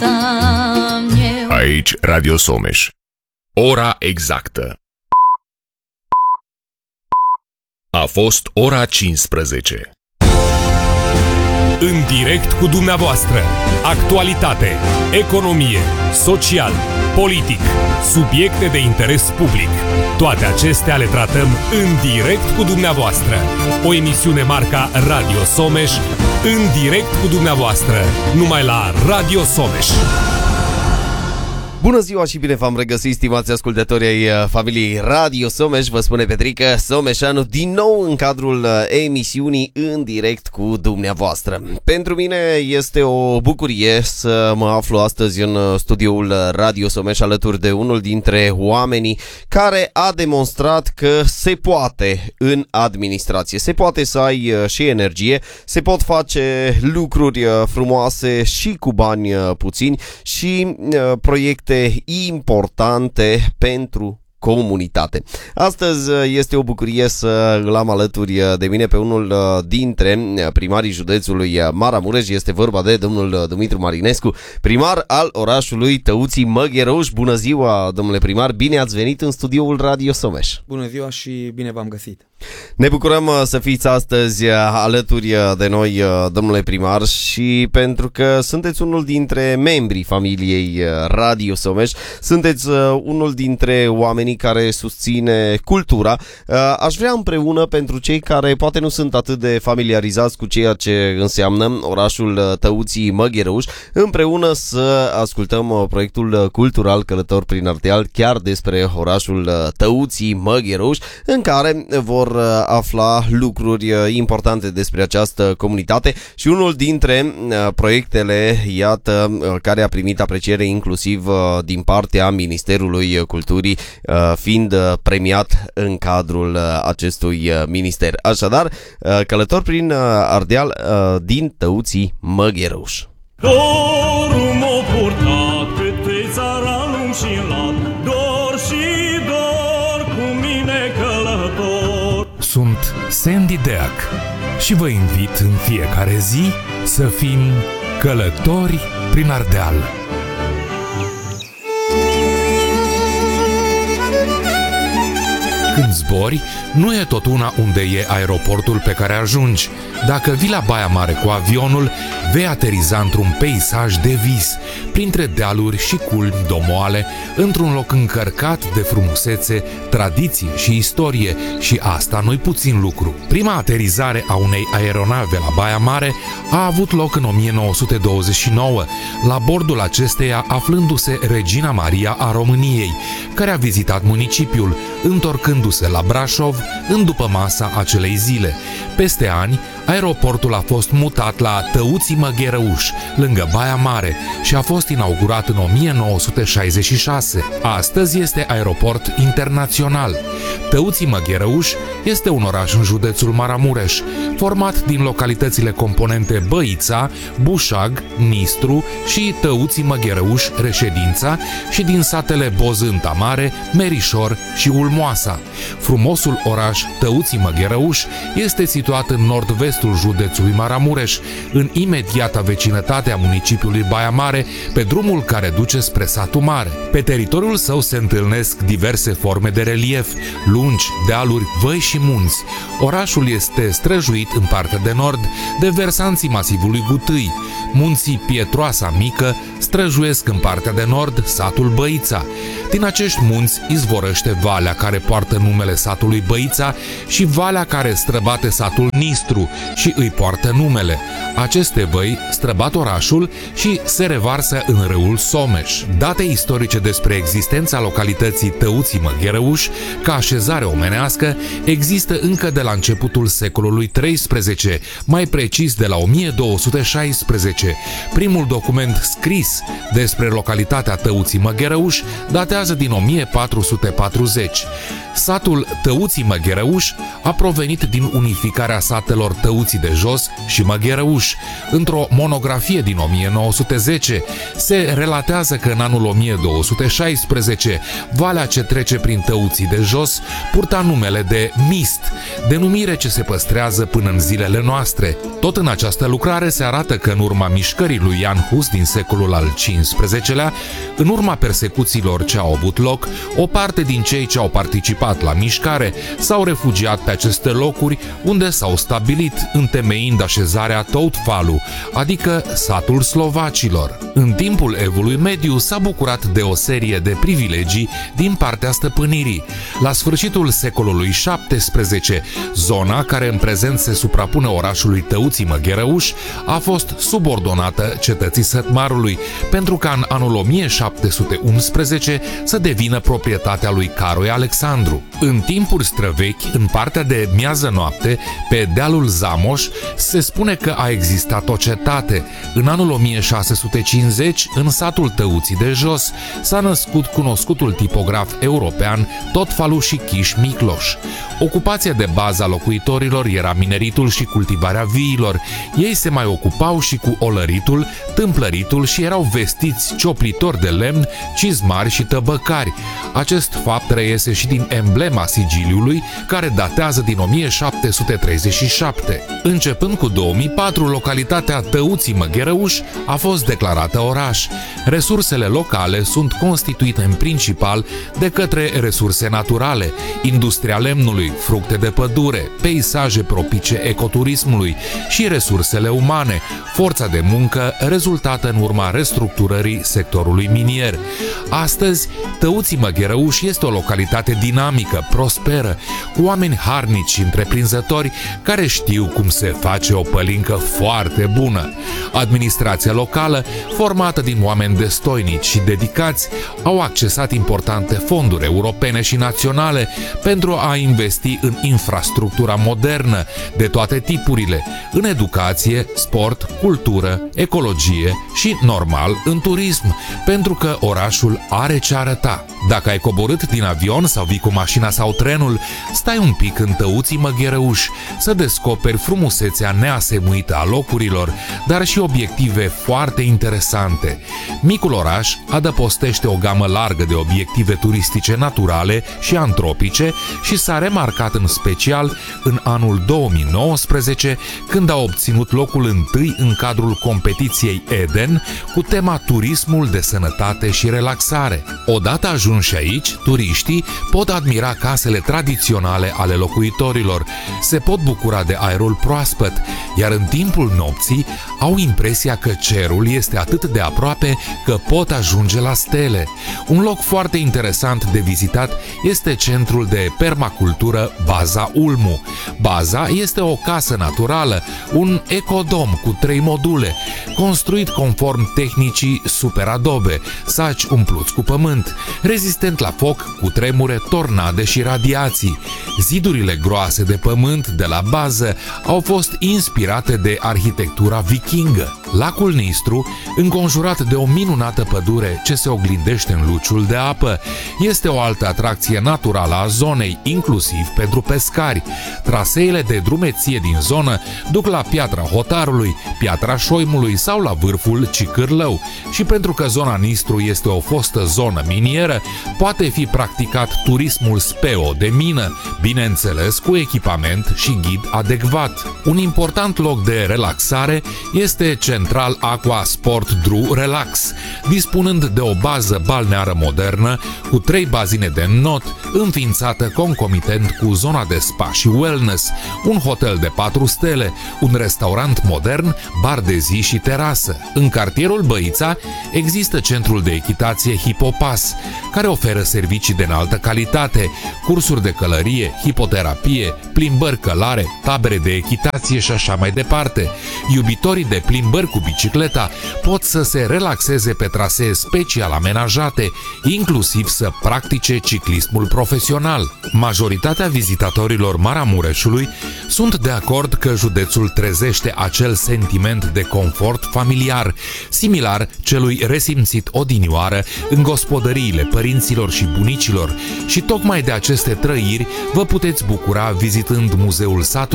tam nie. Aici Radio Someș. Ora exactă. A fost ora 15. În direct cu dumneavoastră. Actualitate, economie, social, politic, subiecte de interes public. Toate acestea le tratăm în direct cu dumneavoastră. O emisiune marca Radio Someș, în direct cu dumneavoastră, numai la Radio Someș. Bună ziua și bine v-am regăsit, stimați ascultători ai familiei Radio Someș. Vă spune Petrică Someșanu din nou în cadrul emisiunii în direct cu dumneavoastră. Pentru mine este o bucurie să mă aflu astăzi în studioul Radio Someș alături de unul dintre oamenii care a demonstrat că se poate în administrație. Se poate să ai și energie, se pot face lucruri frumoase și cu bani puțini și proiecte importante pentru comunitate. Astăzi este o bucurie să îl am alături de mine pe unul dintre primarii județului Maramureș. Este vorba de domnul Dumitru Marinescu, primar al orașului Tăuții Măgherăuș. Bună ziua, domnule primar, bine ați venit în studioul Radio Someș. Bună ziua și bine v-am găsit. Ne bucurăm să fiți astăzi alături de noi, domnule primar, și pentru că sunteți unul dintre membrii familiei Radio Someș, sunteți unul dintre oamenii care susține cultura. Aș vrea împreună, pentru cei care poate nu sunt atât de familiarizați cu ceea ce înseamnă orașul Tăuții Măgherăuș, împreună să ascultăm proiectul cultural Călător prin Ardeal, chiar despre orașul Tăuții Măgherăuș, în care vor afla lucruri importante despre această comunitate și unul dintre proiectele, iată, care a primit apreciere inclusiv din partea Ministerului Culturii, fiind premiat în cadrul acestui minister. Așadar, Călător prin Ardeal din Tăuții Măgherăuș. Dorul m-a purtat câte țaranum și lat, dor și dor cu mine călător. Sunt Sandy Deac și vă invit în fiecare zi să fim călători prin Ardeal. Când zbori, nu e tot una unde e aeroportul pe care ajungi. Dacă vii la Baia Mare cu avionul, vei ateriza într-un peisaj de vis, printre dealuri și culmi domoale, într-un loc încărcat de frumusețe, tradiție și istorie, și asta nu-i puțin lucru. Prima aterizare a unei aeronave la Baia Mare a avut loc în 1929, la bordul acesteia aflându-se Regina Maria a României, care a vizitat municipiul, întorcându-se la Brașov în dupămasa acelei zile. Peste ani, aeroportul a fost mutat la Tăuții Măgherăuș, lângă Baia Mare, și a fost inaugurat în 1966. Astăzi este aeroport internațional. Tăuții Măgherăuș este un oraș în județul Maramureș, format din localitățile componente Băița, Bușag, Nistru și Tăuții Măgherăuș, reședința, și din satele Bozânta Mare, Merișor și Ulmoasa. Frumosul oraș Tăuții Măgherăuș este situat în nord-vestul județului Maramureș, în imediata vecinătate a municipiului Baia Mare, pe drumul care duce spre satul mare. Pe teritoriul său se întâlnesc diverse forme de relief, lungi, dealuri, văi și munți. Orașul este străjuit în partea de nord de versanții masivului Gutâi. Munții Pietroasa Mică străjuiesc în partea de nord satul Băița. Din acești munți izvorăște valea care poartă numele satului Băița și valea care străbate satul Nistru și îi poartă numele. Aceste văi străbat orașul și se revarsă în râul Someș. Date istorice despre existența localității Tăuții Măgherăuș ca așezare omenească există încă de la începutul secolului XIII, mai precis de la 1216. Primul document scris despre localitatea Tăuții Măgherăuș datează din 1440. Satul Tăuții Măgherăuș a provenit din unificarea satelor Tăuții de Jos și Măgherăuș. Într-o monografie din 1910 se relatează că în anul 1216 valea ce trece prin Tăuții de Jos purta numele de Mist, denumire ce se păstrează până în zilele noastre. Tot în această lucrare se arată că în urma mișcării lui Jan Hus din secolul al XV-lea, în urma persecuțiilor ce au avut loc, o parte din cei ce au participat la mișcare s-au refugiat pe aceste locuri unde s-au stabilit, întemeind așezarea Toutfalu, adică satul slovacilor. În timpul Evului Mediu s-a bucurat de o serie de privilegii din partea stăpânirii. La sfârșitul secolului XVII, zona care în prezent se suprapune orașului Tăuții Măgherăuș a fost subordonată cetății Sătmarului, pentru ca în anul 1711 să devină proprietatea lui Caroi Alexandru. În timpuri străvechi, în partea de miază noapte, pe dealul Zamoș, se spune că a existat o cetate. În anul 1650, în satul Tăuții de Jos, s-a născut cunoscutul tipograf european Totfalu și Chiș Micloș. Ocupația de bază a locuitorilor era mineritul și cultivarea viilor. Ei se mai ocupau și cu olăritul, tâmplăritul și erau vestiți cioplitori de lemn, cizmari și tăbăcari. Acest fapt reiese și din emblema sigiliului, care datează din 1737. Începând cu 2004, localitatea Tăuții Măgherăuș a fost declarată oraș. Resursele locale sunt constituite în principal de către resurse naturale, industria lemnului, fructe de pădure, peisaje propice ecoturismului și resursele umane, forța de muncă rezultată în urma restructurării sectorului minier. Astăzi, Tăuții Măgherăuș este o localitate dinamică, prosperă, cu oameni harnici și întreprinzători care știu cum se face o pălincă foarte bună. Administrația locală, formată din oameni destoinici și dedicați, au accesat importante fonduri europene și naționale pentru a investi în infrastructura modernă de toate tipurile, în educație, sport, cultură, ecologie și, normal, în turism, pentru că orașul are ce arăta. Dacă ai coborât din avion sau vii cu mașina sau trenul, stai un pic în Tăuții Măgherăuș să descoperi frumusețea neasemuită a locurilor, dar și obiective foarte interesante. Micul oraș adăpostește o gamă largă de obiective turistice naturale și antropice și s-a remarcat în special în anul 2019, când a obținut locul întâi în cadrul competiției Eden cu tema Turismul de sănătate și relaxare. Odată ajunși aici, turiștii pot admira casele tradiționale ale locuitorilor, se pot bucura de aerul proaspăt, iar în timpul nopții au impresia că cerul este atât de aproape că pot ajunge la stele. Un loc foarte interesant de vizitat este centrul de permacultură Baza Ulmu. Baza este o casă naturală, un ecodom cu 3 module, construit conform tehnicii Super Adobe, saci umpluți cu pământ, rezistent la foc, cutremure, tornade și radiații. Zidurile groase de pământ de la bază au fost inspirate de arhitectura vikingă. Lacul Nistru, înconjurat de o minunată pădure ce se oglindește în luciul de apă, este o altă atracție naturală a zonei, inclusiv pentru pescari. Traseele de drumeție din zonă duc la Piatra Hotarului, Piatra Șoimului sau la vârful Cicârlău și pentru că zona Nistru este o fostă zonă minieră, poate fi practicat turismul speo de mină, bineînțeles cu echipament și ghid adecvat. Un important loc de relaxare este Central Aqua Sport Dru Relax, dispunând de o bază balneară modernă cu 3 bazine de not, înființată concomitent cu zona de spa și wellness, un hotel de 4 stele, un restaurant modern, bar de zi și terasă. În cartierul Băița există centrul de echitație Hipopas, care oferă servicii de înaltă calitate, cursuri de călărie, hipoterapie, plimbări călare, tabere de echitație și așa mai departe. Iubitorii de plimbări cu bicicleta pot să se relaxeze pe trasee special amenajate, inclusiv să practice ciclismul profesional. Majoritatea vizitatorilor Maramureșului sunt de acord că județul trezește acel sentiment de confort familiar, similar celui resimțit odinioară în gospodăriile părinților și bunicilor, și tocmai de aceste trăiri vă puteți bucura vizitând Muzeul Satului,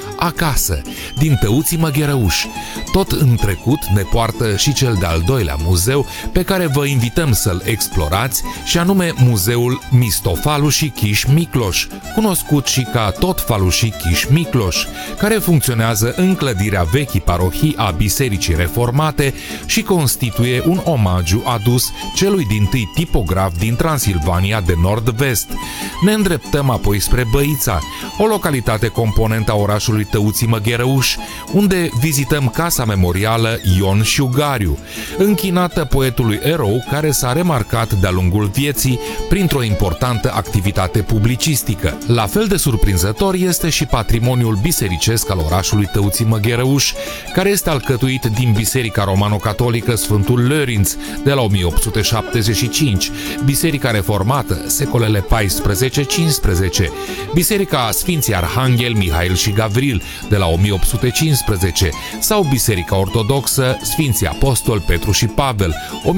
Acasă, din Tăuții Măgherăuș. Tot în trecut ne poartă și cel de-al doilea muzeu pe care vă invităm să-l explorați, și anume Muzeul Mistofalușii Chiș-Micloș, cunoscut și ca tot Falușii Chiș-Micloș, care funcționează în clădirea vechii parohii a Bisericii Reformate și constituie un omagiu adus celui dintâi tipograf din Transilvania de nord-vest. Ne îndreptăm apoi spre Băița, o localitate componentă a orașului Tăuții Măgherăuș, unde vizităm casa memorială Ion Șugariu, închinată poetului erou care s-a remarcat de-a lungul vieții printr-o importantă activitate publicistică. La fel de surprinzător este și patrimoniul bisericesc al orașului Tăuții Măgherăuș, care este alcătuit din Biserica Romano-Catolică Sfântul Lărinț de la 1875, Biserica Reformată secolele 14-15, Biserica Sfinții Arhanghel, Mihail și Gavril de la 1815 sau Biserica Ortodoxă Sfinții Apostol Petru și Pavel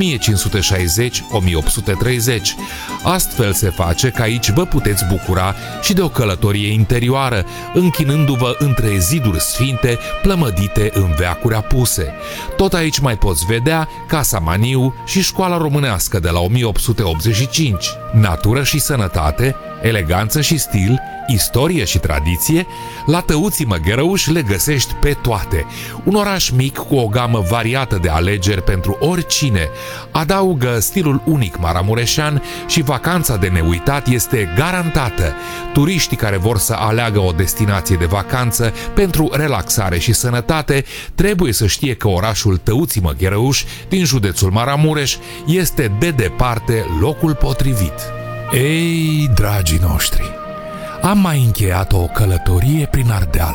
1560-1830. Astfel se face că aici vă puteți bucura și de o călătorie interioară, închinându-vă între ziduri sfinte plămădite în veacuri apuse. Tot aici mai poți vedea Casa Maniu și Școala Românească de la 1885. Natură și sănătate, eleganță și stil, istorie și tradiție, la Tăuții Măgherăuș le găsești pe toate. Un oraș mic cu o gamă variată de alegeri pentru oricine. Adaugă stilul unic maramureșean și vacanța de neuitat este garantată. Turiștii care vor să aleagă o destinație de vacanță pentru relaxare și sănătate trebuie să știe că orașul Tăuții Măgherăuș din județul Maramureș este de departe locul potrivit. Ei, dragii noștri, am mai încheiat o călătorie prin Ardeal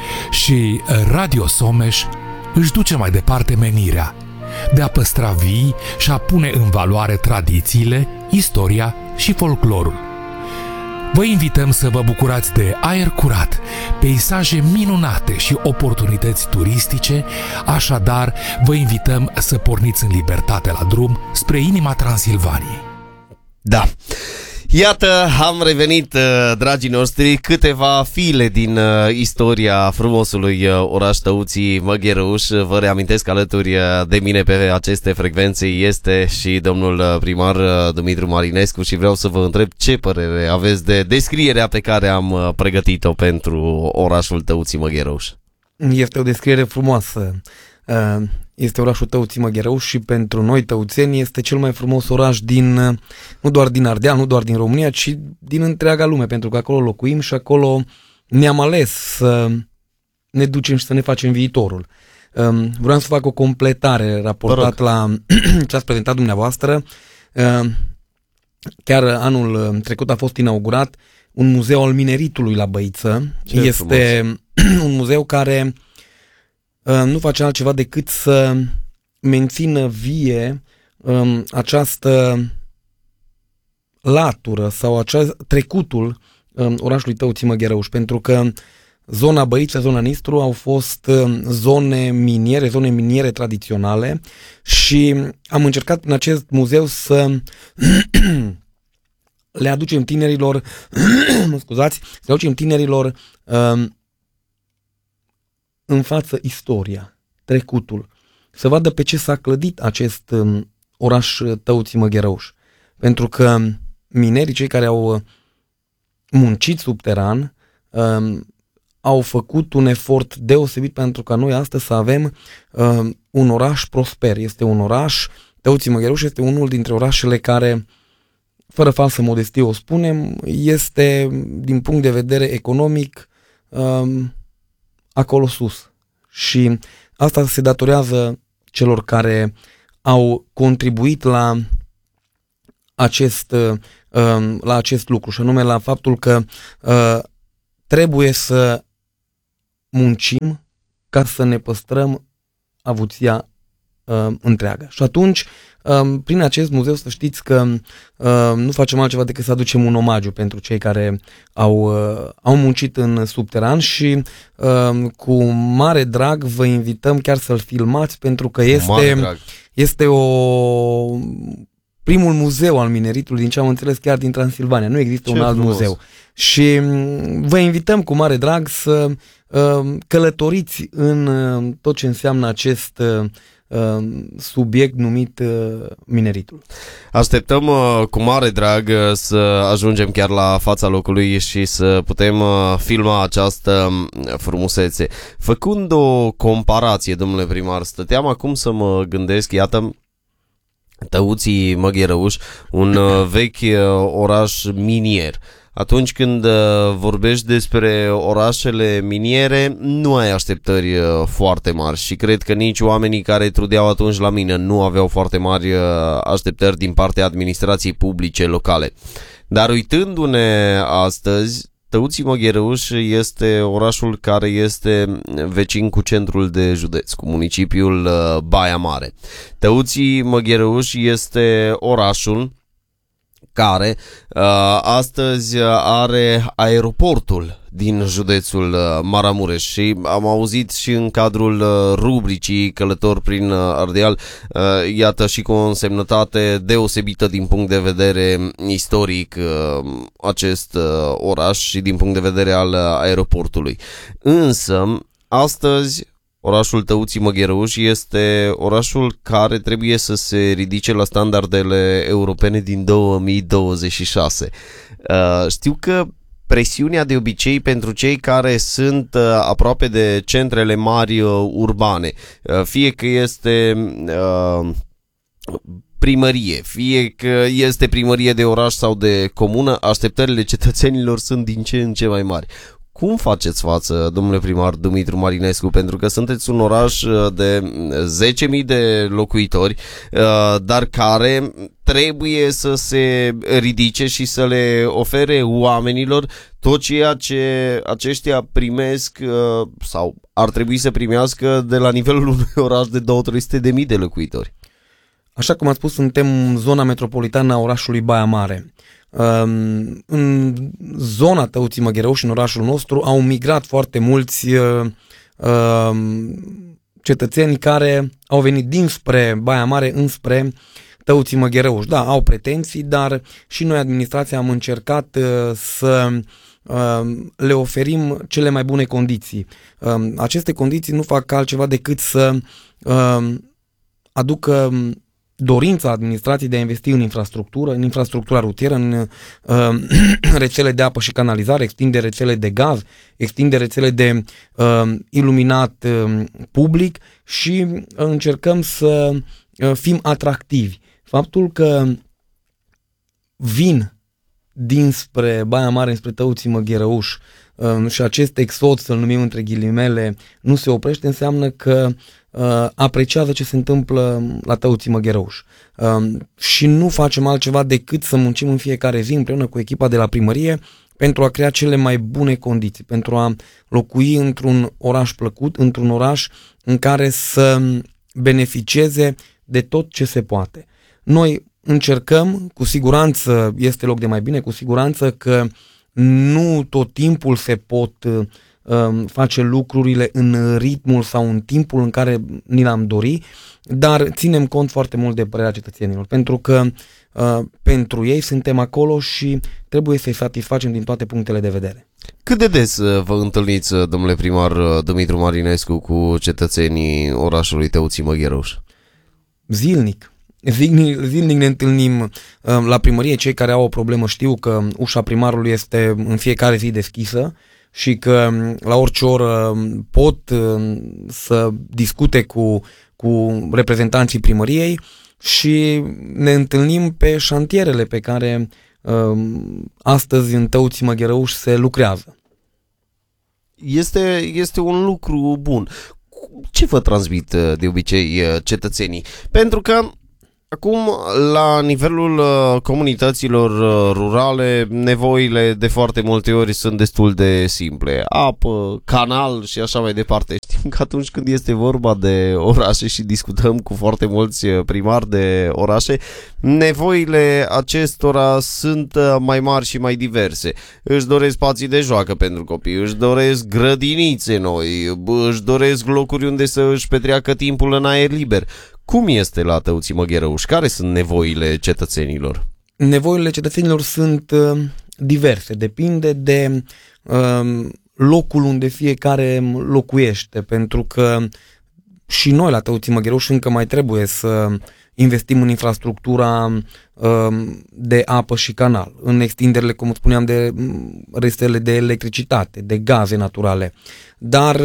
și Radio Someș își duce mai departe menirea de a păstra vii și a pune în valoare tradițiile, istoria și folclorul. Vă invităm să vă bucurați de aer curat, peisaje minunate și oportunități turistice, așadar vă invităm să porniți în libertate la drum spre inima Transilvaniei. Da. Iată, am revenit, dragii noștri, câteva file din istoria frumosului oraș Tăuții Măgherăuș. Vă reamintesc că alături de mine pe aceste frecvențe este și domnul primar Dumitru Marinescu și vreau să vă întreb ce părere aveți de descrierea pe care am pregătit-o pentru orașul Tăuții Măgherăuș. Este o descriere frumoasă. Este orașul Tăuții Măgherăuș și pentru noi tăuțeni este cel mai frumos oraș nu doar din Ardeal, nu doar din România, ci din întreaga lume, pentru că acolo locuim și acolo ne-am ales să ne ducem și să ne facem viitorul. Vreau să fac o completare raportat la ce ați prezentat dumneavoastră. Chiar anul trecut a fost inaugurat un muzeu al mineritului la Băiță. Este un muzeu care nu face altceva decât să mențină vie această latură sau trecutul orașului Tăuții Măgherăuș, pentru că zona Băiță, zona Nistru au fost zone miniere tradiționale și am încercat în acest muzeu să le aducem tinerilor în față istoria, trecutul, să vadă pe ce s-a clădit acest oraș Tăuții Măgherăuș. Pentru că minerii, cei care au muncit subteran, au făcut un efort deosebit pentru ca noi astăzi să avem un oraș prosper. Este un oraș, Tăuții Măgherăuș este unul dintre orașele care, fără falsă modestie o spunem, este din punct de vedere economic acolo sus. Și asta se datorează celor care au contribuit la acest lucru, și anume la faptul că trebuie să muncim ca să ne păstrăm avuția întreagă. Și atunci, prin acest muzeu, să știți că nu facem altceva decât să aducem un omagiu pentru cei care au muncit în subteran și cu mare drag vă invităm chiar să-l filmați, pentru că este primul muzeu al mineritului, din ce am înțeles, chiar din Transilvania. Nu există un alt muzeu. Și vă invităm cu mare drag să călătoriți în tot ce înseamnă acest subiect numit mineritul. Așteptăm cu mare drag să ajungem chiar la fața locului și să putem filma această frumusețe. Făcând o comparație, domnule primar, stăteam acum să mă gândesc, iată, Tăuții Măgherăuș, un vechi oraș minier. Atunci când vorbești despre orașele miniere, nu ai așteptări foarte mari și cred că nici oamenii care trudeau atunci la mină nu aveau foarte mari așteptări din partea administrației publice locale. Dar uitându-ne astăzi, Tăuții Măgherăuș este orașul care este vecin cu centrul de județ, cu municipiul Baia Mare. Tăuții Măgherăuș este orașul care astăzi are aeroportul din județul Maramureș și am auzit și în cadrul rubricii Călător prin Ardeal, iată și cu o însemnătate deosebită din punct de vedere istoric acest oraș și din punct de vedere al aeroportului. Însă, astăzi, orașul Tăuții Măgherăuș este orașul care trebuie să se ridice la standardele europene din 2026. Știu că presiunea de obicei pentru cei care sunt aproape de centrele mari urbane, fie că este primărie, fie că este primărie de oraș sau de comună, așteptările cetățenilor sunt din ce în ce mai mari. Cum faceți față, domnule primar Dumitru Marinescu, pentru că sunteți un oraș de 10.000 de locuitori, dar care trebuie să se ridice și să le ofere oamenilor tot ceea ce aceștia primesc sau ar trebui să primească de la nivelul unui oraș de 200-300.000 de locuitori? Așa cum am spus, suntem în zona metropolitană a orașului Baia Mare. În zona Tăuții Măgherăuș, în orașul nostru, au migrat foarte mulți cetățeni care au venit dinspre Baia Mare înspre Tăuții Măgherăuș. Da, au pretenții, dar și noi, administrația, am încercat să le oferim cele mai bune condiții. Aceste condiții nu fac altceva decât să aducă dorința administrației de a investi în infrastructură, în infrastructura rutieră, în rețele de apă și canalizare, extinde rețele de gaz, extinde rețele de iluminat public și încercăm să fim atractivi. Faptul că vin dinspre Baia Mare, înspre Tăuții Măgherăuș și acest exod, să-l numim între ghilimele, nu se oprește, înseamnă că apreciază ce se întâmplă la Tăuții Măgherăuș. Și nu facem altceva decât să muncim în fiecare zi împreună cu echipa de la primărie pentru a crea cele mai bune condiții, pentru a locui într-un oraș plăcut, într-un oraș în care să beneficieze de tot ce se poate. Noi încercăm, cu siguranță este loc de mai bine, cu siguranță că nu tot timpul se pot face lucrurile în ritmul sau în timpul în care ni l-am dori, dar ținem cont foarte mult de părerea cetățenilor, pentru că pentru ei suntem acolo și trebuie să-i satisfacem din toate punctele de vedere. Cât de des vă întâlniți, domnule primar Dumitru Marinescu, cu cetățenii orașului Tăuții Măgherăuș? Zilnic ne întâlnim la primărie. Cei care au o problemă știu că ușa primarului este în fiecare zi deschisă și că la orice oră pot să discute cu reprezentanții primăriei și ne întâlnim pe șantierele pe care astăzi în Tăuții Măgherăuș se lucrează. Este un lucru bun. Ce vă transmit de obicei cetățenii? Pentru că acum, la nivelul comunităților rurale, nevoile de foarte multe ori sunt destul de simple. Apă, canal și așa mai departe. Știm că atunci când este vorba de orașe și discutăm cu foarte mulți primari de orașe, nevoile acestora sunt mai mari și mai diverse. Își doresc spații de joacă pentru copii, își doresc grădinițe noi, își doresc locuri unde să își petreacă timpul în aer liber. Cum este la Tăuții Măgherăuș? Care sunt nevoile cetățenilor? Nevoile cetățenilor sunt diverse. Depinde de locul unde fiecare locuiește, pentru că și noi la Tăuții Măgheruș încă mai trebuie să investim în infrastructura de apă și canal, în extinderile, cum spuneam, de rețele de electricitate, de gaze naturale. Dar,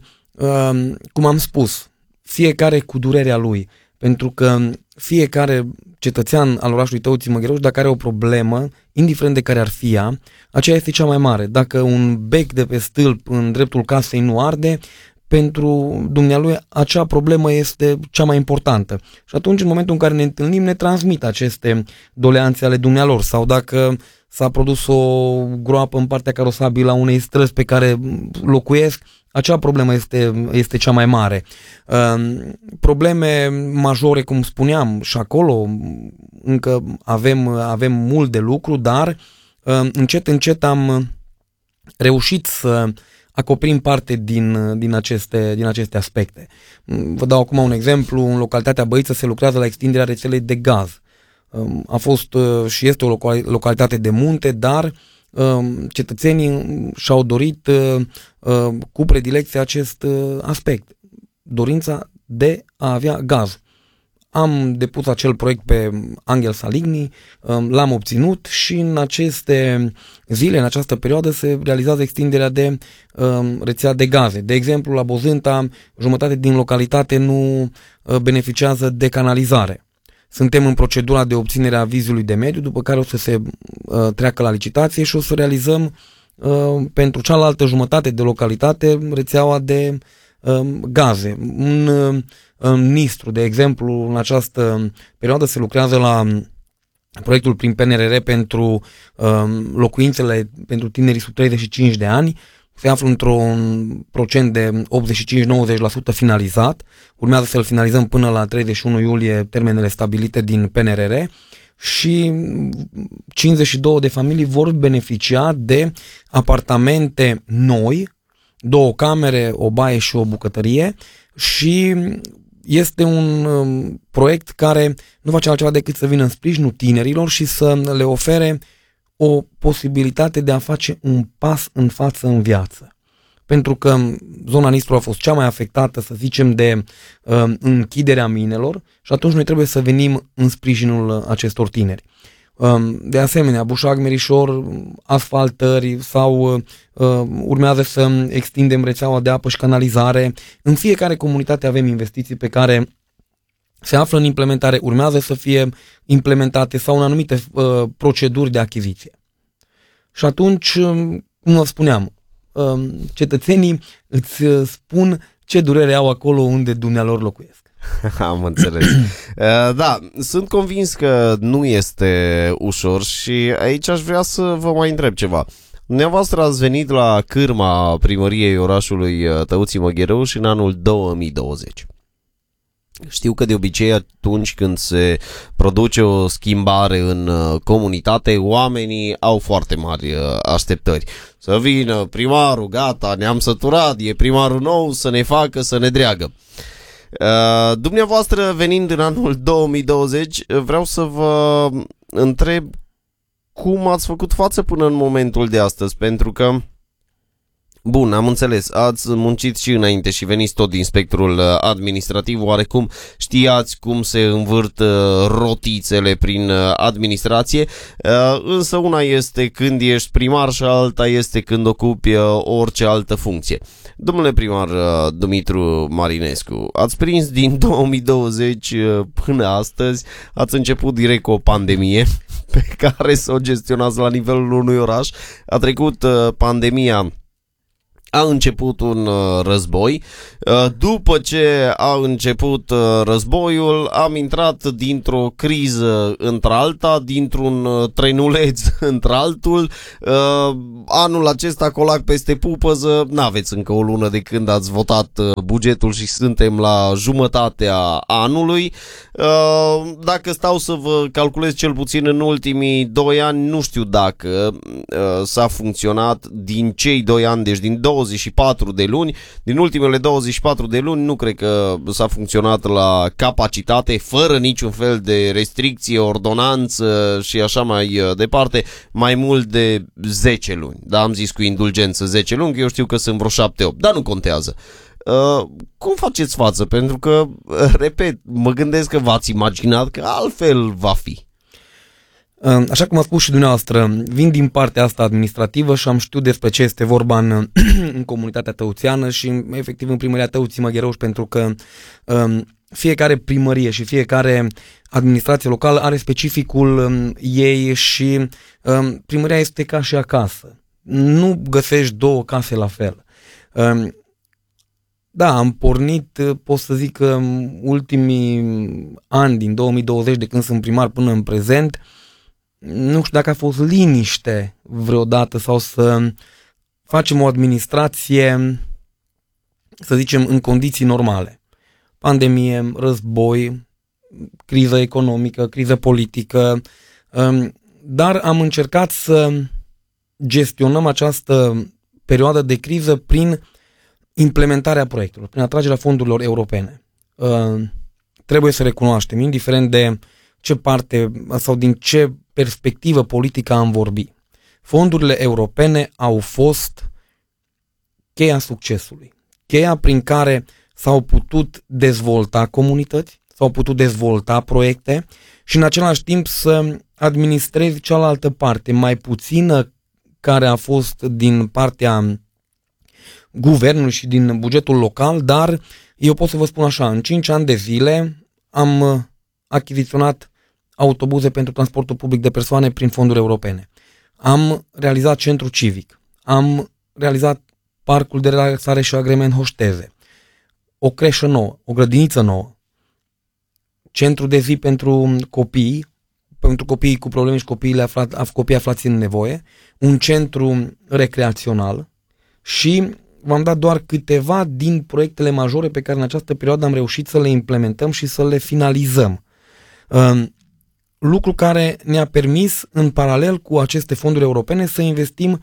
cum am spus, fiecare cu durerea lui, pentru că fiecare cetățean al orașului Tăuții Măgheruș, dacă are o problemă, indiferent de care ar fi ea, aceea este cea mai mare. Dacă un bec de pe stâlp în dreptul casei nu arde, pentru dumnealui acea problemă este cea mai importantă. Și atunci, în momentul în care ne întâlnim, ne transmit aceste doleanțe ale dumnealor. Sau dacă s-a produs o groapă în partea carosabilă a unei străzi pe care locuiesc, acea problemă este cea mai mare. Probleme majore, cum spuneam, și acolo încă avem mult de lucru, dar încet, încet am reușit să acoperim parte din aceste aspecte. Vă dau acum un exemplu. În localitatea Băiță se lucrează la extinderea rețelei de gaz. A fost și este o localitate de munte, dar cetățenii și-au dorit cu predilecție acest aspect. Dorința de a avea gaz. Am depus acel proiect pe Angel Saligny, l-am obținut și în aceste zile, în această perioadă, se realizează extinderea de rețea de gaze. De exemplu, la Bozânta, jumătate din localitate nu beneficiază de canalizare. Suntem în procedura de obținere a avizului de mediu, după care o să se treacă la licitație și o să realizăm pentru cealaltă jumătate de localitate rețeaua de gaze. În Nistru, de exemplu, în această perioadă se lucrează la proiectul prin PNRR pentru locuințele pentru tinerii sub 35 de ani. Se află într-un procent de 85-90% finalizat. Urmează să-l finalizăm până la 31 iulie, termenele stabilite din PNRR, și 52 de familii vor beneficia de apartamente noi, 2 camere, o baie și o bucătărie, și este un proiect care nu face altceva decât să vină în sprijinul tinerilor și să le ofere o posibilitate de a face un pas în față în viață. Pentru că zona Nistru a fost cea mai afectată, să zicem, de închiderea minelor și atunci noi trebuie să venim în sprijinul acestor tineri. De asemenea, Bușag, Merișor, asfaltări sau urmează să extindem rețeaua de apă și canalizare. În fiecare comunitate avem investiții pe care se află în implementare, urmează să fie implementate sau în anumite proceduri de achiziție. Și atunci, cum vă spuneam, cetățenii îți spun ce durere au acolo unde dumnealor locuiesc. Am înțeles. Da, sunt convins că nu este ușor și aici aș vrea să vă mai întreb ceva. Dumneavoastră ați venit la cârma primăriei orașului Tăuții Măgheruș în anul 2020. Știu că de obicei atunci când se produce o schimbare în comunitate, oamenii au foarte mari așteptări. Să vină primarul, gata, ne-am săturat, e primarul nou, să ne facă, să ne dreagă. Dumneavoastră, venind în anul 2020, vreau să vă întreb cum ați făcut față până în momentul de astăzi, pentru că, bun, am înțeles, ați muncit și înainte și veniți tot din spectrul administrativ, oarecum știați cum se învârt rotițele prin administrație, însă una este când ești primar și alta este când ocupi orice altă funcție. Domnule primar Dumitru Marinescu, ați prins din 2020 până astăzi, ați început direct cu o pandemie pe care să o gestionați la nivelul unui oraș. A trecut pandemia, a început un război. După ce a început războiul, am intrat dintr-o criză într-alta, dintr-un trenuleț într-altul. Anul acesta, colac peste pupăză, n-aveți încă o lună de când ați votat bugetul și suntem la jumătatea anului. Dacă stau să vă calculez cel puțin în ultimii 2 ani, nu știu dacă s-a funcționat din cei 2 ani, deci din 20 24 de luni. Din ultimele 24 de luni nu cred că s-a funcționat la capacitate, fără niciun fel de restricție, ordonanță și așa mai departe, mai mult de 10 luni. Da, am zis cu indulgență 10 luni, că eu știu că sunt vreo 7-8, dar nu contează. Cum faceți față? Pentru că, repet, mă gândesc că v-ați imaginat că altfel va fi. Așa cum a spus și dumneavoastră, vin din partea asta administrativă și am știut despre ce este vorba în comunitatea tăuțeană și efectiv în primăria Tăuții Măghereuș, pentru că fiecare primărie și fiecare administrație locală are specificul ei și primăria este ca și acasă. Nu găsești două case la fel. Da, am pornit, pot să zic că ultimii ani din 2020, de când sunt primar până în prezent, nu știu dacă a fost liniște vreodată sau să facem o administrație, să zicem, în condiții normale. Pandemie, război, criză economică, criză politică, dar am încercat să gestionăm această perioadă de criză prin implementarea proiectelor, prin atragerea fondurilor europene. Trebuie să recunoaștem, indiferent de ce parte sau din ce perspectivă politică am vorbit, fondurile europene au fost cheia succesului, cheia prin care s-au putut dezvolta comunități, s-au putut dezvolta proiecte și în același timp să administrezi cealaltă parte, mai puțină, care a fost din partea guvernului și din bugetul local, dar eu pot să vă spun așa, în 5 ani de zile am achiziționat autobuze pentru transportul public de persoane prin fonduri europene. Am realizat centru civic, am realizat parcul de relaxare și agrement Hoșteze, o creșă nouă, o grădiniță nouă, centru de zi pentru copiii cu probleme și copiii aflați în nevoie, un centru recreațional și v-am dat doar câteva din proiectele majore pe care în această perioadă am reușit să le implementăm și să le finalizăm. Lucru care ne-a permis, în paralel cu aceste fonduri europene, să investim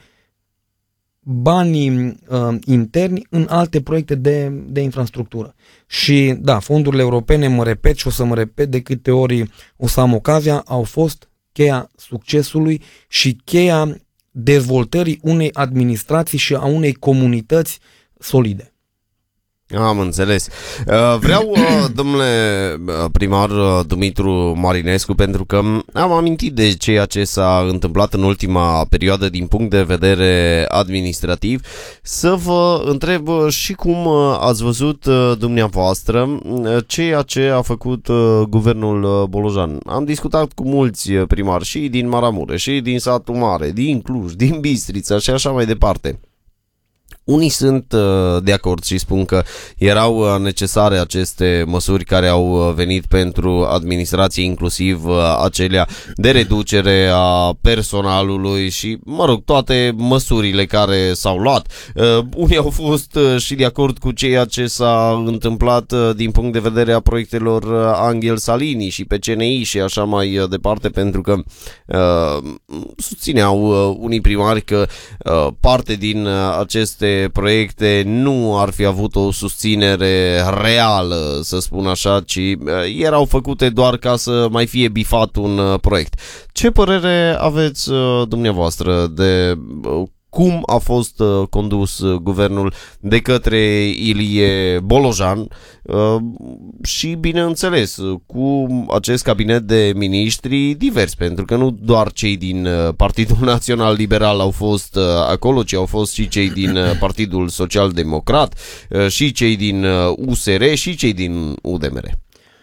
banii interni în alte proiecte de infrastructură. Și da, fondurile europene, mă repet și o să mă repet de câte ori o să am ocazia, au fost cheia succesului și cheia dezvoltării unei administrații și a unei comunități solide. Am înțeles. Vreau, domnule primar Dumitru Marinescu, pentru că am amintit de ceea ce s-a întâmplat în ultima perioadă din punct de vedere administrativ, să vă întreb și cum ați văzut dumneavoastră ceea ce a făcut guvernul Bolojan. Am discutat cu mulți primari și din Maramureș, și din Satul Mare, din Cluj, din Bistrița și așa mai departe. Unii sunt de acord și spun că erau necesare aceste măsuri care au venit pentru administrație, inclusiv acelea de reducere a personalului și, mă rog, toate măsurile care s-au luat. Unii au fost și de acord cu ceea ce s-a întâmplat din punct de vedere a proiectelor Angel Salini și pe CNI și așa mai departe, pentru că susțineau unii primari că parte din aceste proiecte nu ar fi avut o susținere reală, să spun așa, ci erau făcute doar ca să mai fie bifat un proiect. Ce părere aveți dumneavoastră de cum a fost condus guvernul de către Ilie Bolojan și, bineînțeles, cu acest cabinet de miniștri divers, pentru că nu doar cei din Partidul Național Liberal au fost acolo, ci au fost și cei din Partidul Social Democrat, și cei din USR și cei din UDMR.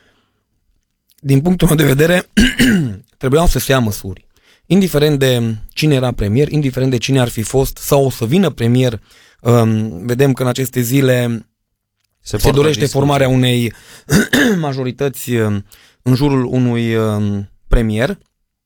Din punctul meu de vedere, trebuiau să se ia măsuri. Indiferent de cine era premier, indiferent de cine ar fi fost sau o să vină premier, vedem că în aceste zile se dorește formarea unei majorități în jurul unui premier.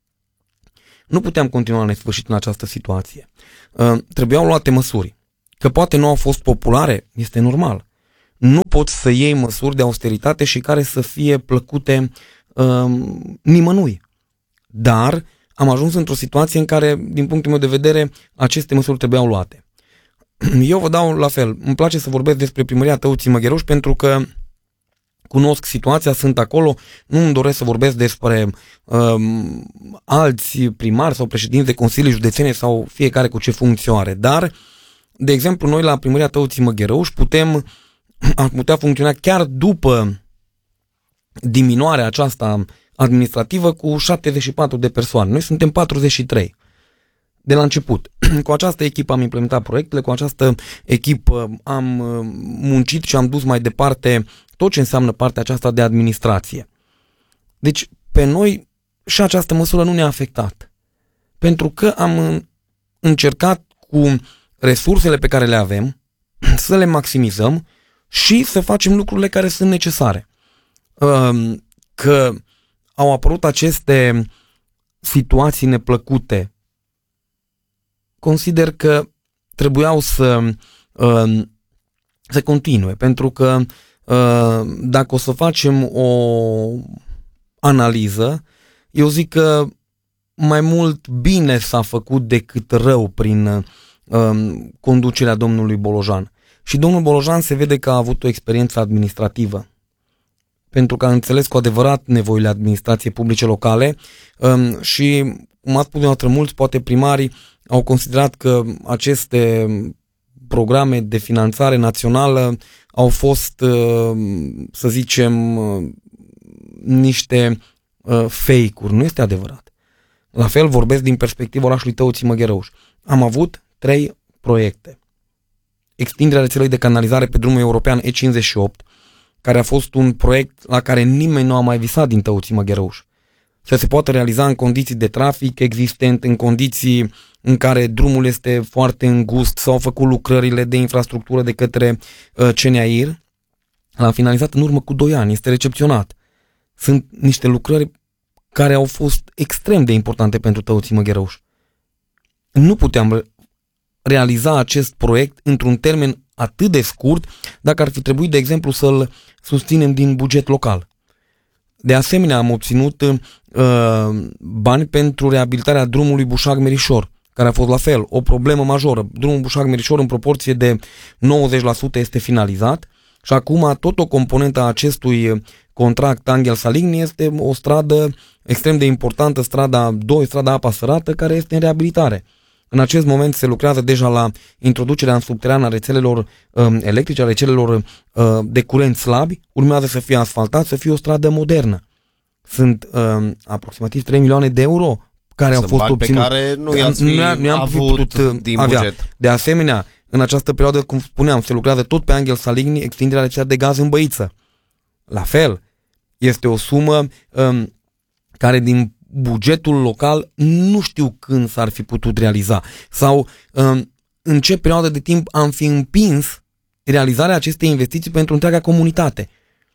Nu puteam continua nesfârșit în această situație. Trebuiau luate măsuri. Că poate nu au fost populare, este normal. Nu poți să iei măsuri de austeritate și care să fie plăcute nimănui. Dar am ajuns într-o situație în care, din punctul meu de vedere, aceste măsuri trebuiau luate. Eu vă dau la fel. Îmi place să vorbesc despre Primăria Tăuții Măgheruș pentru că cunosc situația, sunt acolo, nu îmi doresc să vorbesc despre alți primari sau președinți de consilii județene sau fiecare cu ce funcție are, dar, de exemplu, noi la Primăria Tăuții Măgheruș am putea funcționa chiar după diminuarea aceasta administrativă cu 74 de persoane. Noi suntem 43 de la început. Cu această echipă am implementat proiectele, cu această echipă am muncit și am dus mai departe tot ce înseamnă partea aceasta de administrație. Deci, pe noi și această măsură nu ne-a afectat. Pentru că am încercat cu resursele pe care le avem să le maximizăm și să facem lucrurile care sunt necesare. Că au apărut aceste situații neplăcute, consider că trebuiau să continue, pentru că dacă o să facem o analiză, eu zic că mai mult bine s-a făcut decât rău prin conducerea domnului Bolojan. Și domnul Bolojan se vede că a avut o experiență administrativă, pentru că a înțeles cu adevărat nevoile administrației publice locale și, cum ați spus dumneavoastră, mulți, poate primarii, au considerat că aceste programe de finanțare națională au fost, să zicem, niște fake-uri. Nu este adevărat. La fel vorbesc din perspectiva orașului Tăuții Măgherăuș. Am avut 3 proiecte. Extinderea rețelei de canalizare pe drumul european E58, care a fost un proiect la care nimeni nu a mai visat din Tăuții Măgherăuș. Să se poată realiza în condiții de trafic existent, în condiții în care drumul este foarte îngust, s-au făcut lucrările de infrastructură de către CNAIR. L-am finalizat în urmă cu 2 ani, este recepționat. Sunt niște lucrări care au fost extrem de importante pentru Tăuții Măgherăuș. Nu puteam realiza acest proiect într-un termen atât de scurt dacă ar fi trebuit, de exemplu, să-l susținem din buget local. De asemenea, am obținut bani pentru reabilitarea drumului Bușag-Merișor, care a fost la fel o problemă majoră. Drumul Bușag-Merișor în proporție de 90% este finalizat și acum tot o componentă a acestui contract Anghel Saligny este o stradă extrem de importantă, strada 2, strada Apa Sărată, care este în reabilitare. În acest moment se lucrează deja la introducerea în subteran a rețelelor electrice, a rețelelor de curent slabi. Urmează să fie asfaltat, să fie o stradă modernă. Sunt aproximativ 3 milioane de euro care au fost obținuți. Pe care nu i-am avut din avea. buget. De asemenea, în această perioadă, cum spuneam, se lucrează tot pe Anghel Saligny, extinderea rețelei de gaz în Băiță. La fel, este o sumă care din bugetul local nu știu când s-ar fi putut realiza sau în ce perioadă de timp am fi împins realizarea acestei investiții pentru întreaga comunitate.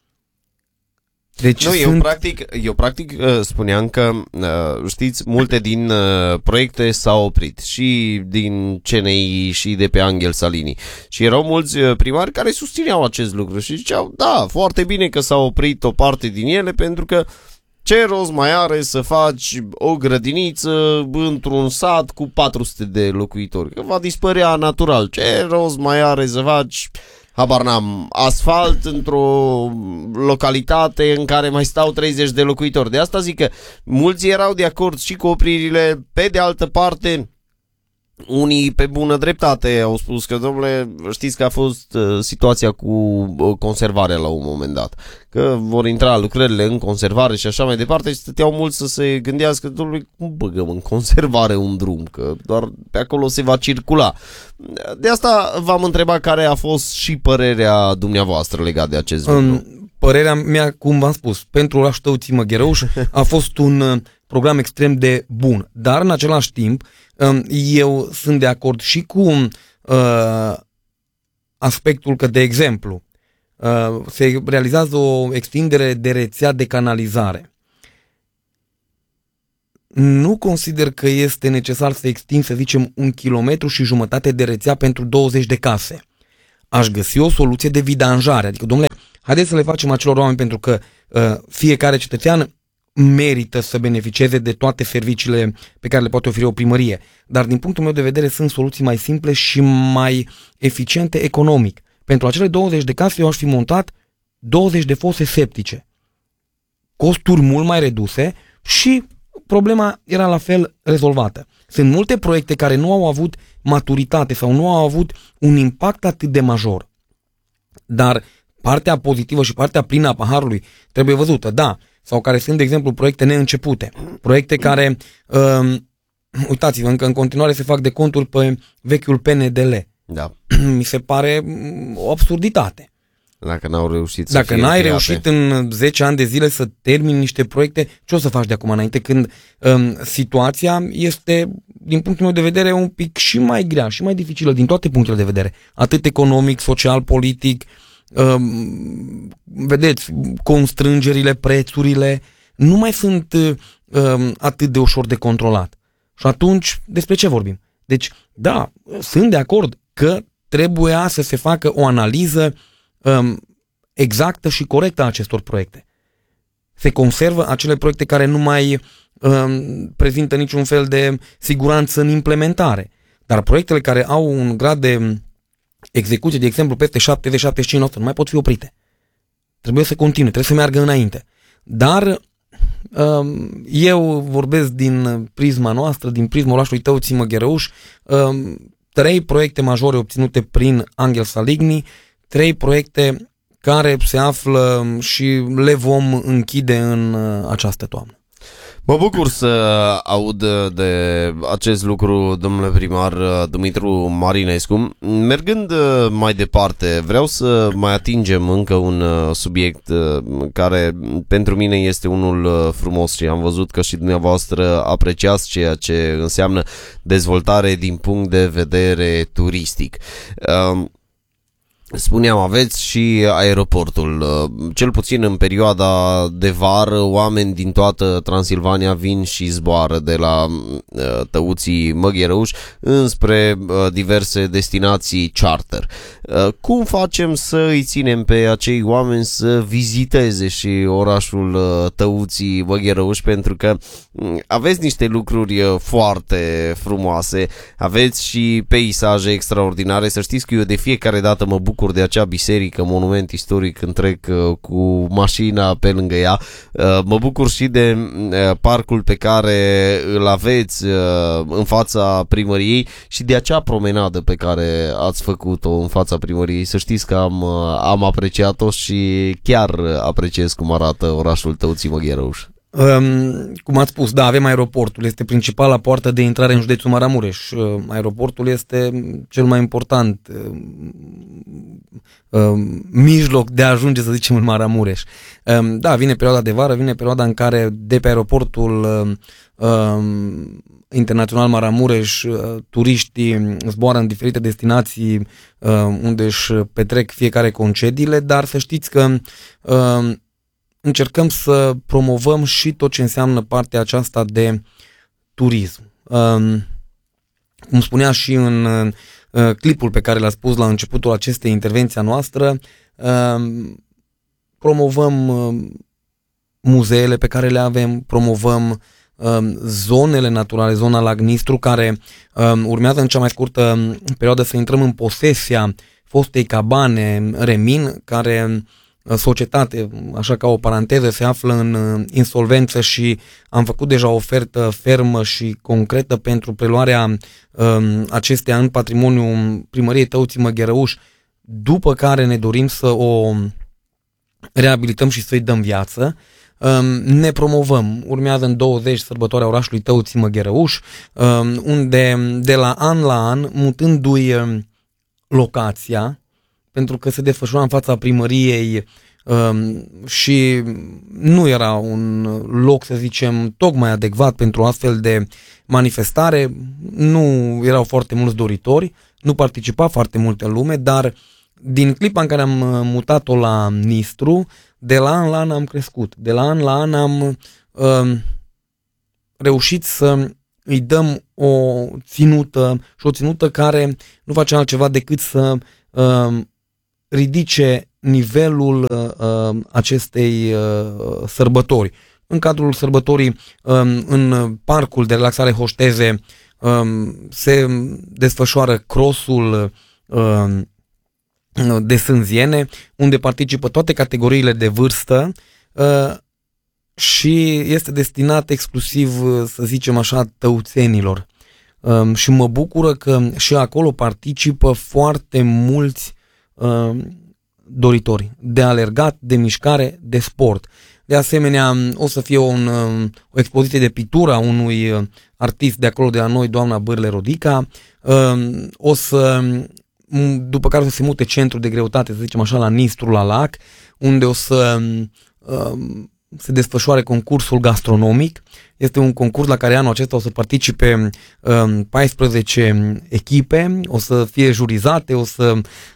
Deci eu practic spuneam că, știți, multe din proiecte s-au oprit și din CNI și de pe Anghel Saligny și erau mulți primari care susțineau acest lucru și ziceau, da, foarte bine că s-au oprit o parte din ele pentru că ce rost mai are să faci o grădiniță într-un sat cu 400 de locuitori? Că va dispărea natural. Ce rost mai are să faci, habar n-am, asfalt într-o localitate în care mai stau 30 de locuitori? De asta zic că mulți erau de acord și cu opririle. Pe de altă parte, unii pe bună dreptate au spus că, domnule, știți că a fost situația cu conservarea la un moment dat, că vor intra lucrările în conservare și așa mai departe și stăteau mulți să se gândească, domnule, cum băgăm în conservare un drum, că doar pe acolo se va circula. De asta v-am întrebat care a fost și părerea dumneavoastră legat de acest lucru. Părerea mea, cum v-am spus, pentru orașul Tăuții Măgherăuș a fost un program extrem de bun, dar în același timp eu sunt de acord și cu aspectul că, de exemplu, se realizează o extindere de rețea de canalizare. Nu consider că este necesar să extind, să zicem, 1,5 km de rețea pentru 20 de case. Aș găsi o soluție de vidanjare, adică, domnule, haideți să le facem acelor oameni, pentru că fiecare cetățean merită să beneficieze de toate serviciile pe care le poate oferi o primărie. Dar din punctul meu de vedere sunt soluții mai simple și mai eficiente economic. Pentru acele 20 de case eu aș fi montat 20 de fose septice. Costuri mult mai reduse și problema era la fel rezolvată. Sunt multe proiecte care nu au avut maturitate sau nu au avut un impact atât de major. Dar partea pozitivă și partea plină a paharului trebuie văzută, da. Sau care sunt, de exemplu, proiecte neîncepute. Proiecte care, uitați-vă, încă în continuare se fac deconturi pe vechiul PNDL. Da. Mi se pare o absurditate. Dacă n-au reușit să Dacă fie n-ai încheiate. reușit în 10 ani de zile să termini niște proiecte, ce o să faci de acum înainte când situația este, din punctul meu de vedere, un pic și mai grea și mai dificilă din toate punctele de vedere. Atât economic, social, politic, vedeți, constrângerile, prețurile nu mai sunt atât de ușor de controlat. Și atunci, despre ce vorbim? Deci, da, sunt de acord că trebuia să se facă o analiză exactă și corectă a acestor proiecte. Se conservă acele proiecte care nu mai prezintă niciun fel de siguranță în implementare. Dar proiectele care au un grad de execuție, de exemplu, peste 70-75%, nu mai pot fi oprite. Trebuie să continue, trebuie să meargă înainte. Dar eu vorbesc din prisma noastră, din prisma orașului Tăuții Măgherăuș, 3 proiecte majore obținute prin Angel Saligny, 3 proiecte care se află și le vom închide în această toamnă. Mă bucur să aud de acest lucru, domnule primar Dumitru Marinescu. Mergând mai departe, vreau să mai atingem încă un subiect care pentru mine este unul frumos și am văzut că și dumneavoastră apreciați ceea ce înseamnă dezvoltare din punct de vedere turistic. Spuneam, aveți și aeroportul. Cel puțin în perioada de vară, oameni din toată Transilvania vin și zboară de la Tăuții Măgherăuș înspre diverse destinații charter. Cum facem să îi ținem pe acei oameni să viziteze și orașul Tăuții Măgherăuș? Pentru că aveți niște lucruri foarte frumoase, aveți și peisaje extraordinare. Să știți că eu de fiecare dată mă bucur de acea biserică, monument istoric, când trec cu mașina pe lângă ea. Mă bucur și de parcul pe care îl aveți în fața primăriei și de acea promenadă pe care ați făcut-o în fața primăriei. Să știți că am apreciat-o și chiar apreciez cum arată orașul Tăuții Măgherăuș. Cum ați spus, da, avem aeroportul, este principala poartă de intrare în județul Maramureș. Aeroportul este cel mai important mijloc de a ajunge, să zicem, în Maramureș. Da, vine perioada de vară, vine perioada în care de pe aeroportul internațional Maramureș turiștii zboară în diferite destinații unde își petrec fiecare concediile, dar să știți că încercăm să promovăm și tot ce înseamnă partea aceasta de turism. Cum spunea și în clipul pe care l-a spus la începutul acestei intervenții a noastră, promovăm muzeele pe care le avem, promovăm zonele naturale, zona Lag Nistru, care urmează în cea mai scurtă perioadă să intrăm în posesia fostei cabane Remin, care societate, așa ca o paranteză, se află în insolvență și am făcut deja o ofertă fermă și concretă pentru preluarea acesteia în patrimoniul primăriei Tăuții Măgherăuș, după care ne dorim să o reabilităm și să-i dăm viață. Ne promovăm. Urmează în 20 sărbătoarea orașului Tăuții Măgherăuș, unde de la an, mutându-i locația, pentru că se desfășura în fața primăriei și nu era un loc, să zicem, tocmai adecvat pentru o astfel de manifestare, nu erau foarte mulți doritori, nu participa foarte multă lume, dar din clipa în care am mutat-o la Nistru, de la an am crescut. De la an am reușit să îi dăm o ținută și o ținută care nu face altceva decât să ridice nivelul acestei sărbători. în cadrul sărbătorii în parcul de relaxare Hoșteze se desfășoară crossul de sânziene, unde participă toate categoriile de vârstă și este destinat exclusiv, să zicem așa, tăuțenilor. Și mă bucură că și acolo participă foarte mulți doritori de alergat, de mișcare, de sport. De asemenea, o să fie o expoziție de pictură a unui artist de acolo de la noi, doamna Bârle Rodica. După care o să se mute centrul de greutate, să zicem așa, la Nistru, la Lac, unde o să se desfășoare concursul gastronomic. Este un concurs la care anul acesta o să participe 14 echipe, o să fie jurizate, o să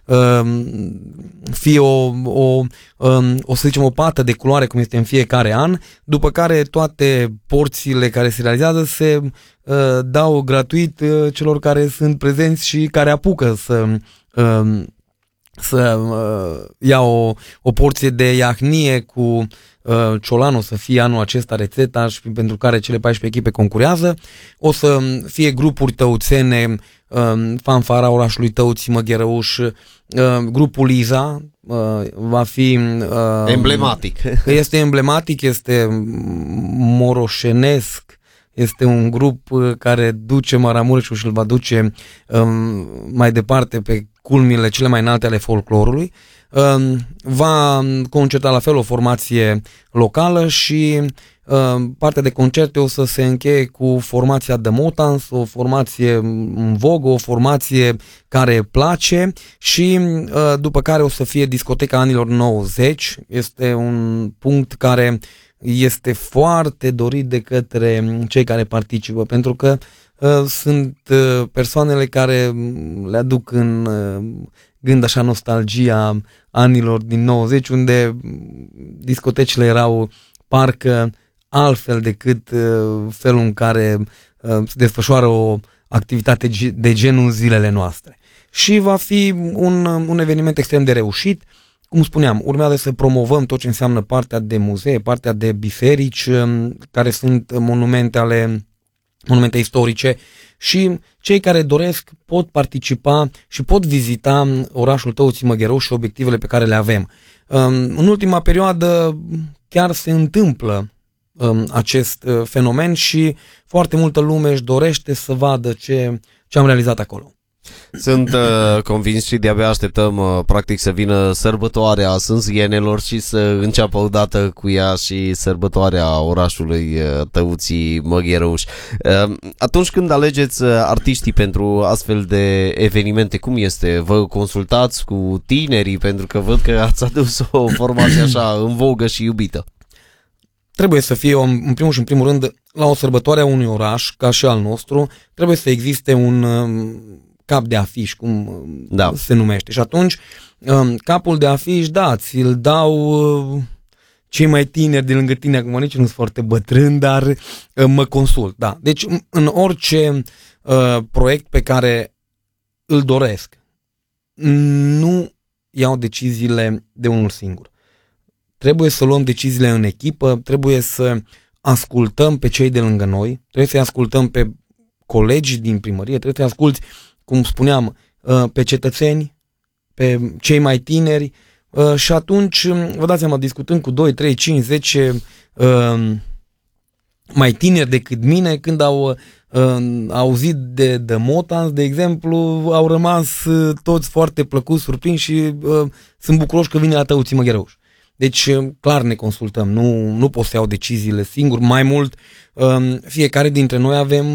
fie să zicem o pată de culoare, cum este în fiecare an, după care toate porțiile care se realizează se dau gratuit celor care sunt prezenți și care apucă să ia o porție de iahnie cu ciolan. O să fie anul acesta rețeta și pentru care cele 14 echipe concurează. O să fie grupuri tăuțene, Fanfara orașului Tăuți Măgherăuș, grupul Iza va fi emblematic. Este emblematic, este moroșenesc, este un grup care duce Maramureșul și îl va duce mai departe pe culmile cele mai înalte ale folclorului. Va concerta la fel o formație locală și partea de concerte o să se încheie cu formația The Motans, o formație în vogă, o formație care place și după care o să fie discoteca anilor 90. Este un punct care este foarte dorit de către cei care participă, pentru că sunt persoanele care le aduc în gând așa nostalgia anilor din 90, unde discotecile erau parcă altfel decât felul în care se desfășoară o activitate de genul în zilele noastre. Și va fi un eveniment extrem de reușit. Cum spuneam, urmează să promovăm tot ce înseamnă partea de muzee, partea de biserici, care sunt monumente istorice, și cei care doresc pot participa și pot vizita orașul Tăuți Măgherăuș și obiectivele pe care le avem. În ultima perioadă chiar se întâmplă acest fenomen și foarte multă lume își dorește să vadă ce am realizat acolo. Sunt convins și de-abia așteptăm practic să vină sărbătoarea sânzienelor și să înceapă odată cu ea și sărbătoarea orașului Tăuții Măgherăuș. Atunci când alegeți artiștii pentru astfel de evenimente, cum este? Vă consultați cu tinerii? Pentru că văd că ați adus o formație așa în vogă și iubită. Trebuie să fie, în primul și în primul rând, la o sărbătoare a unui oraș, ca și al nostru, trebuie să existe un cap de afiș, cum se numește. Și atunci, capul de afiș, ți-l dau cei mai tineri de lângă tine, acum nici nu sunt foarte bătrân, dar mă consult. Da. Deci, în orice proiect pe care îl doresc, nu iau deciziile de unul singur. Trebuie să luăm deciziile în echipă, trebuie să ascultăm pe cei de lângă noi, trebuie să ascultăm pe colegii din primărie, trebuie să asculți, cum spuneam, pe cetățeni, pe cei mai tineri și atunci, vă dați seama, discutând cu 2, 3, 5, 10 mai tineri decât mine, când au auzit de The Motans, de exemplu, au rămas toți foarte plăcuți, surprinși și sunt bucuroși că vine la Tăuții Măgherăuș. Deci, clar ne consultăm, nu pot să iau deciziile singur. Mai mult, fiecare dintre noi avem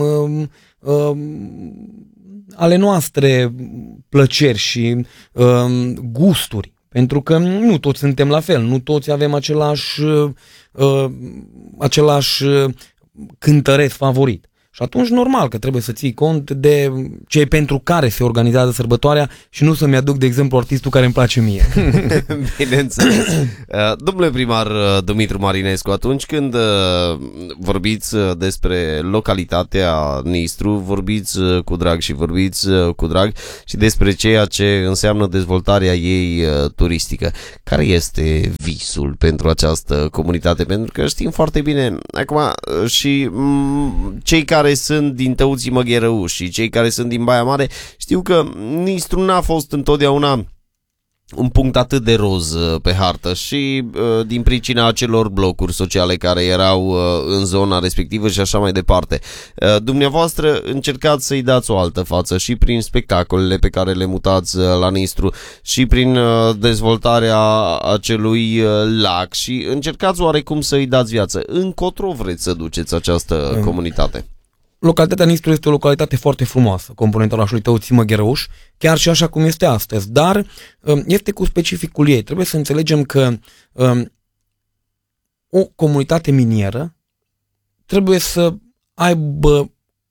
ale noastre plăceri și gusturi, pentru că nu toți suntem la fel, nu toți avem același cântăreț favorit. Și atunci normal că trebuie să ții cont de cei pentru care se organizează sărbătoarea și nu să-mi aduc de exemplu artistul care îmi place mie. Bineînțeles. Domnule primar Dumitru Marinescu, atunci când vorbiți despre localitatea Nistru, vorbiți cu drag și despre ceea ce înseamnă dezvoltarea ei turistică. Care este visul pentru această comunitate? Pentru că știm foarte bine, acum și cei care sunt din Tăuții Măgherăuș și cei care sunt din Baia Mare știu că Nistru n-a fost întotdeauna un punct atât de roz pe hartă și din pricina acelor blocuri sociale care erau în zona respectivă și așa mai departe. Dumneavoastră încercați să-i dați o altă față și prin spectacolele pe care le mutați la Nistru și prin dezvoltarea acelui lac și încercați oarecum să-i dați viață. Încotro vreți să duceți această comunitate? Localitatea Nistru este o localitate foarte frumoasă, componenta orașului Tăuții Măgherăuș, chiar și așa cum este astăzi, dar este cu specificul ei. Trebuie să înțelegem că o comunitate minieră trebuie să aibă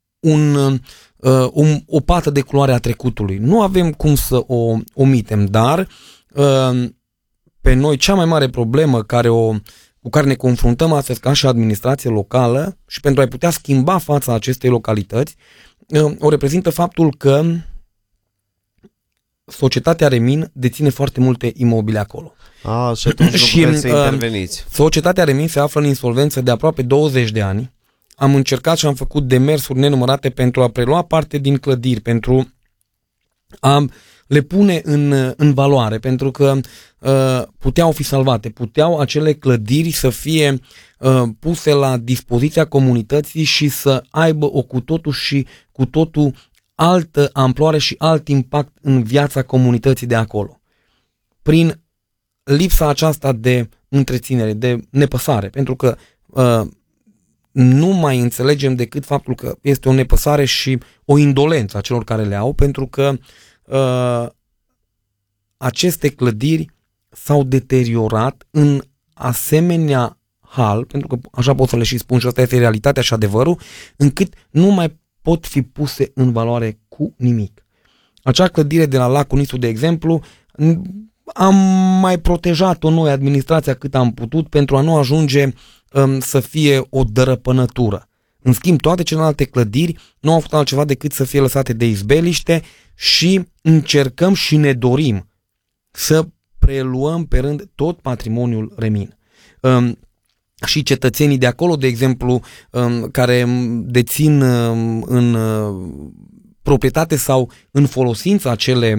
o pată de culoare a trecutului. Nu avem cum să o omitem, dar pe noi cea mai mare problemă cu care ne confruntăm astăzi ca și administrație locală și pentru a putea schimba fața acestei localități, o reprezintă faptul că societatea Remin deține foarte multe imobile acolo. Și atunci nu puteți să interveniți. Societatea Remin se află în insolvență de aproape 20 de ani. Am încercat și am făcut demersuri nenumărate pentru a prelua parte din clădiri, pentru a le pune în valoare, pentru că puteau fi salvate, puteau acele clădiri să fie puse la dispoziția comunității și să aibă o cu totul altă amploare și alt impact în viața comunității de acolo. Prin lipsa aceasta de întreținere, de nepăsare, pentru că nu mai înțelegem decât faptul că este o nepăsare și o indolență a celor care le au, pentru că aceste clădiri s-au deteriorat în asemenea hal, pentru că așa pot să le și spun și asta este realitatea și adevărul, încât nu mai pot fi puse în valoare cu nimic. Acea clădire de la Lacul Nistru, de exemplu, am mai protejat-o noi, administrația, cât am putut pentru a nu ajunge să fie o dărăpânătură. În schimb, toate celelalte clădiri nu au făcut altceva decât să fie lăsate de izbeliște și încercăm și ne dorim să preluăm pe rând tot patrimoniul Remin. Și cetățenii de acolo, de exemplu, care dețin în proprietate sau în folosință acele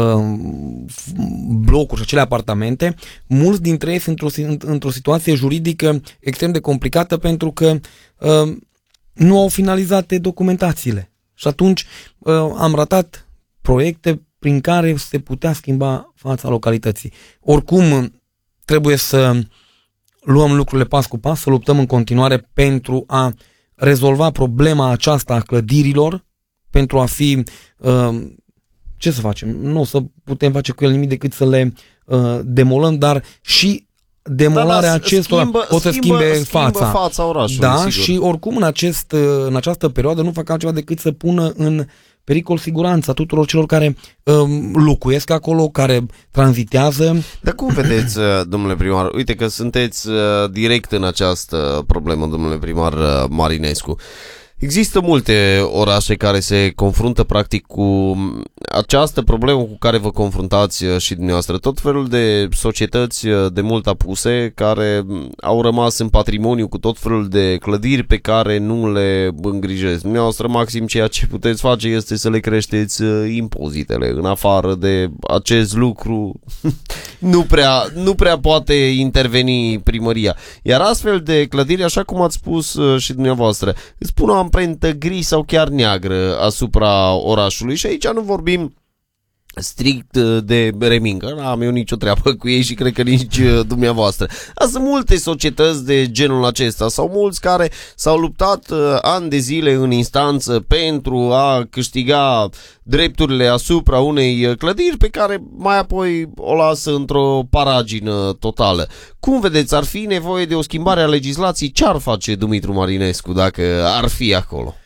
blocuri și acele apartamente, mulți dintre ei sunt într-o situație juridică extrem de complicată pentru că nu au finalizate documentațiile. Și atunci am ratat proiecte prin care se putea schimba fața localității. Oricum, trebuie să luăm lucrurile pas cu pas, să luptăm în continuare pentru a rezolva problema aceasta a clădirilor, pentru a fi... ce să facem? Nu o să putem face cu el nimic decât să le demolăm, dar și demolarea acestora o să schimbe fața orașului. Da, sigur. Și oricum în această perioadă nu fac altceva decât să pună în pericol siguranța tuturor celor care locuiesc acolo, care tranzitează. Dar cum vedeți, domnule primar? Uite că sunteți direct în această problemă, domnule primar Marinescu. Există multe orașe care se confruntă practic cu această problemă cu care vă confruntați și dumneavoastră. Tot felul de societăți de mult apuse care au rămas în patrimoniu cu tot felul de clădiri pe care nu le îngrijesc. Dumneavoastră maxim ceea ce puteți face este să le creșteți impozitele. În afară de acest lucru nu prea poate interveni primăria. Iar astfel de clădiri, așa cum ați spus și dumneavoastră, îți pun o amprentă gri sau chiar neagră asupra orașului și aici nu vorbim strict de Remin, că n-am eu nicio treabă cu ei și cred că nici dumneavoastră. Dar sunt multe societăți de genul acesta sau mulți care s-au luptat ani de zile în instanță pentru a câștiga drepturile asupra unei clădiri pe care mai apoi o lasă într-o paragină totală. Cum vedeți, ar fi nevoie de o schimbare a legislației? Ce ar face Dumitru Marinescu dacă ar fi acolo?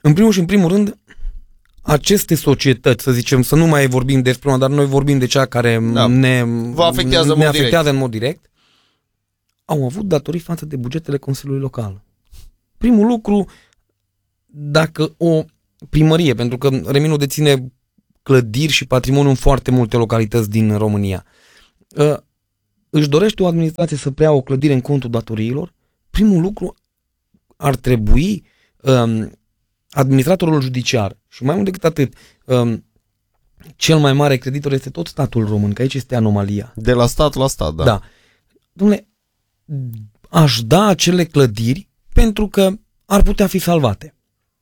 În primul și în primul rând, aceste societăți, să zicem, să nu mai vorbim despre una, dar noi vorbim de cea care ne afectează în mod direct, au avut datorii față de bugetele Consiliului Local. Primul lucru, dacă o primărie, pentru că Reminul deține clădiri și patrimoniu în foarte multe localități din România, își dorește o administrație să preia o clădire în contul datoriilor, primul lucru ar trebui administratorul judiciar și mai mult decât atât, cel mai mare creditor este tot statul român, că aici este anomalia. De la stat la stat, da. Da. Dom'le, aș da acele clădiri pentru că ar putea fi salvate.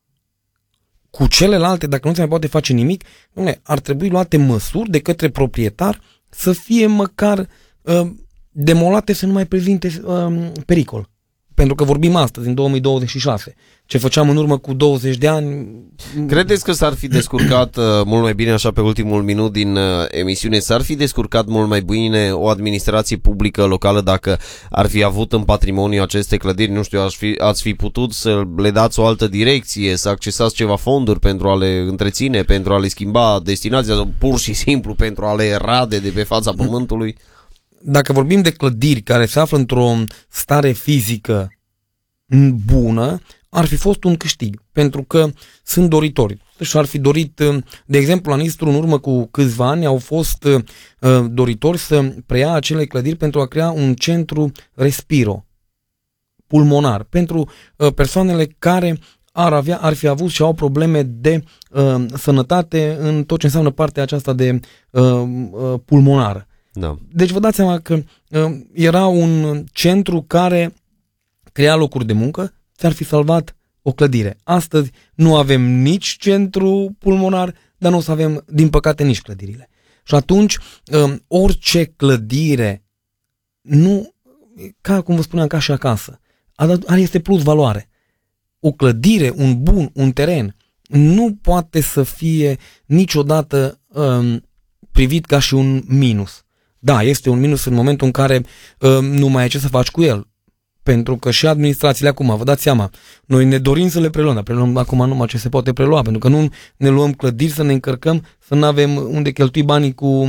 Cu celelalte, dacă nu se mai poate face nimic, dom'le, ar trebui luate măsuri de către proprietar să fie măcar demolate, să nu mai prezinte pericol. Pentru că vorbim astăzi, în 2026. Ce făceam în urmă cu 20 de ani... Credeți că s-ar fi descurcat mult mai bine, așa pe ultimul minut din emisiune, s-ar fi descurcat mult mai bine o administrație publică locală dacă ar fi avut în patrimoniu aceste clădiri? Nu știu, ați fi putut să le dați o altă direcție, să accesați ceva fonduri pentru a le întreține, pentru a le schimba destinația, pur și simplu pentru a le rade de pe fața pământului? Dacă vorbim de clădiri care se află într-o stare fizică bună, ar fi fost un câștig, pentru că sunt doritori. Și-ar fi dorit, de exemplu, la Nistru, în urmă cu câțiva ani, au fost doritori să preia acele clădiri pentru a crea un centru respiro, pulmonar, pentru persoanele care ar fi avut și au probleme de sănătate în tot ce înseamnă partea aceasta de pulmonară. Da. Deci vă dați seama că era un centru care crea locuri de muncă, ți-ar fi salvat o clădire. Astăzi nu avem nici centru pulmonar, dar nu o să avem, din păcate, nici clădirile. Și atunci, orice clădire, nu, ca cum vă spuneam, ca și acasă, este plus valoare. O clădire, un bun, un teren, nu poate să fie niciodată privit ca și un minus. Da, este un minus în momentul în care nu mai ai ce să faci cu el. Pentru că și administrațiile acum, vă dați seama, noi ne dorim să le preluăm, dar preluăm acum numai ce se poate prelua, pentru că nu ne luăm clădiri să ne încărcăm, să nu avem unde cheltui banii cu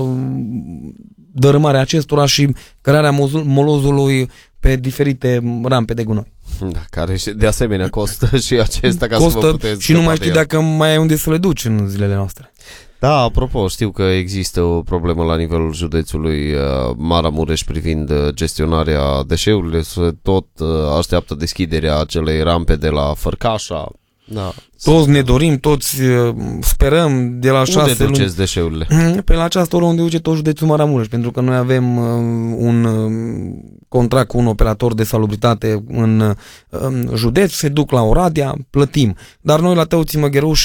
dărâmarea acestora și crearea molozului pe diferite rampe de gunoi. Da, care de asemenea costă și acesta ca costă să vă puteți și nu mai știi dacă mai ai unde să le duci în zilele noastre. Da, apropo, știu că există o problemă la nivelul județului Maramureș privind gestionarea deșeurilor. Tot așteaptă deschiderea acelei rampe de la Fărcașa. Da. Toți ne dorim, toți sperăm de la 6 luni. Unde duceți deșeurile? Pe la această oră unde duce tot județul Maramureș, pentru că noi avem un contract cu un operator de salubritate în județ, se duc la Oradea, plătim. Dar noi la Tăuții Măgheruș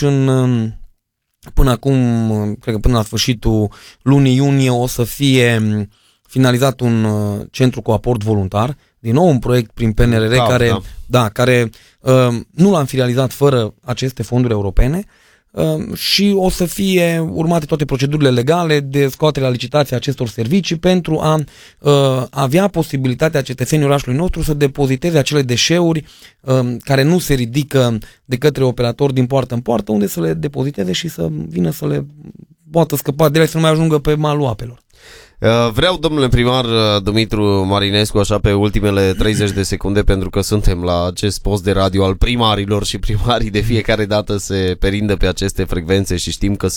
până acum, cred că până la sfârșitul lunii iunie o să fie finalizat un centru cu aport voluntar, din nou un proiect prin PNRR care nu l-am finalizat fără aceste fonduri europene și o să fie urmate toate procedurile legale de scoatere la licitație a acestor servicii pentru a avea posibilitatea cetățenii orașului nostru să depoziteze acele deșeuri care nu se ridică de către operator din poartă în poartă, unde să le depoziteze și să vină să le poată scăpa de ele, să nu mai ajungă pe malul apelor. Vreau, domnule primar Dumitru Marinescu, așa pe ultimele 30 de secunde, pentru că suntem la acest post de radio al primarilor și primarii de fiecare dată se perindă pe aceste frecvențe și știm că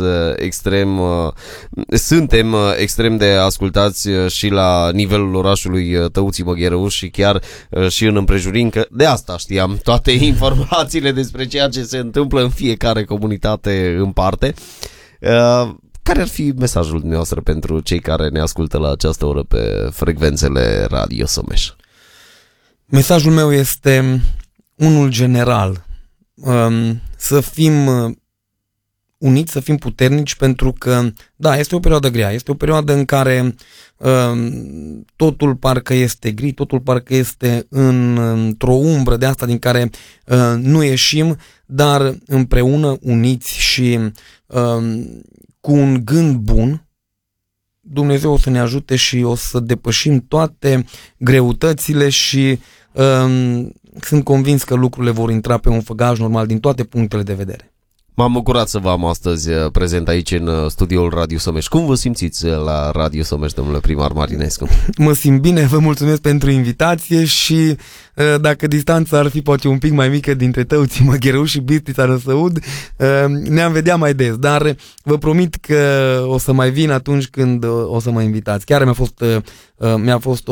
suntem extrem de ascultați și la nivelul orașului Tăuții Măghereuș și chiar și în împrejurim, că de asta știam toate informațiile despre ceea ce se întâmplă în fiecare comunitate în parte. Care ar fi mesajul dumneavoastră pentru cei care ne ascultă la această oră pe frecvențele Radio Someș? Mesajul meu este unul general. Să fim uniți, să fim puternici, pentru că, da, este o perioadă grea, este o perioadă în care totul parcă este gri, totul parcă este într-o umbră de asta din care nu ieșim, dar împreună, uniți și cu un gând bun, Dumnezeu o să ne ajute și o să depășim toate greutățile și Sunt convins că lucrurile vor intra pe un făgaș normal din toate punctele de vedere. M-am bucurat să vă am astăzi prezent aici în studioul Radio Someș. Cum vă simțiți la Radio Someș, domnule primar Marinescu? Mă simt bine, vă mulțumesc pentru invitație și dacă distanța ar fi poate un pic mai mică dintre Tăuții Măgherăuș și Bistrița Năsăud, ne-am vedea mai des, dar vă promit că o să mai vin atunci când o să mă invitați. Chiar mi-a fost